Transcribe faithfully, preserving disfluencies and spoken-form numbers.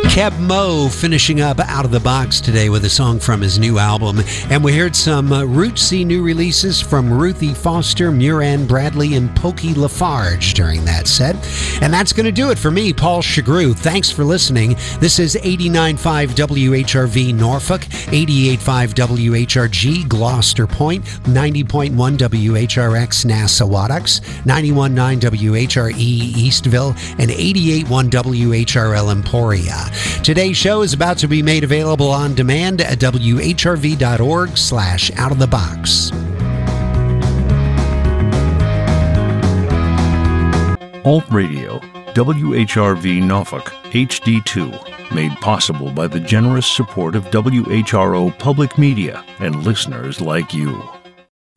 Keb Mo finishing up Out of the Box today with a song from his new album. And we heard some uh, rootsy new releases from Ruthie Foster, Muran Bradley, and Pokey Lafarge during that set. And that's going to do it for me, Paul Chagru. Thanks for listening. This is eighty-nine point five W H R V Norfolk, eighty-eight point five W H R G Gloucester Point, ninety point one W H R X Nassawadox, ninety-one point nine W H R E Eastville, and eighty-eight point one W H R L Emporia. Today's show is about to be made available on demand at W H R V dot org slash out of the box. Alt Radio, W H R V Norfolk, H D two, made possible by the generous support of W H R O Public Media and listeners like you.